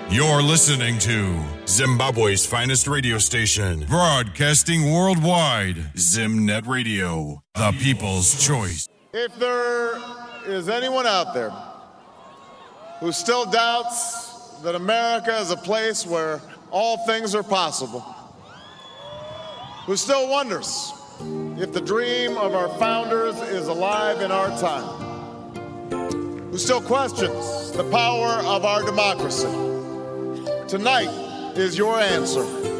You're listening to Zimbabwe's finest radio station, broadcasting worldwide. Zimnet Radio, the people's choice. If there is anyone out there who still doubts that America is a place where all things are possible, who still wonders if the dream of our founders is alive in our time, who still questions the power of our democracy, tonight is your answer.